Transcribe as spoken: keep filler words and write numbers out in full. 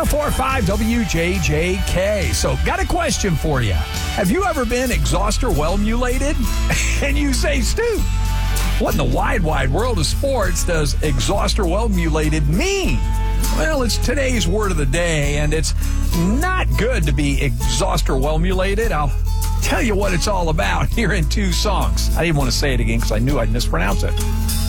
four five W J J K. So, got a question for you. Have you ever been exhaust or well mutilated? And you say, Stu, what in the wide, wide world of sports does exhaust or well mutilated mean? Well, it's today's word of the day, and it's not good to be exhaust or well mutilated. I'll tell you what it's all about here in two songs. I didn't want to say it again because I knew I'd mispronounce it.